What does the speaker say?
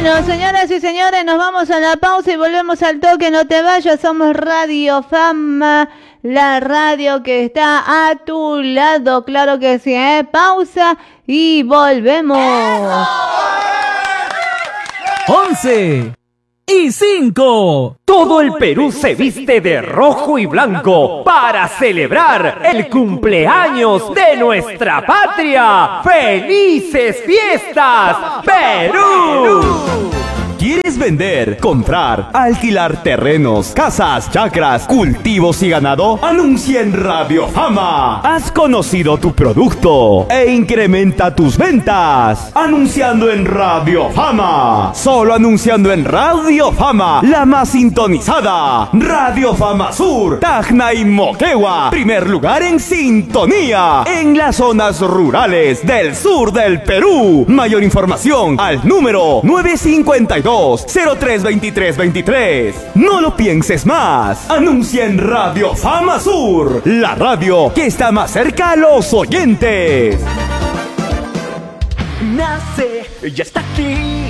Bueno, señoras y señores, nos vamos a la pausa y volvemos al toque. No te vayas, somos Radio Fama, la radio que está a tu lado. Claro que sí, pausa y volvemos. 11 y 5. Todo el Perú se viste de rojo y blanco para celebrar el cumpleaños de nuestra patria. ¡Felices fiestas, Perú! ¿Quieres vender, comprar, alquilar terrenos, casas, chacras, cultivos y ganado? Anuncia en Radio Fama. Has conocido tu producto e incrementa tus ventas. Anunciando en Radio Fama. Solo anunciando en Radio Fama, la más sintonizada. Radio Fama Sur, Tacna y Moquegua. Primer lugar en sintonía en las zonas rurales del sur del Perú. Mayor información al número 952-032323. No lo pienses más. Anuncia en Radio Fama Sur, la radio que está más cerca a los oyentes. Nace, ya está aquí,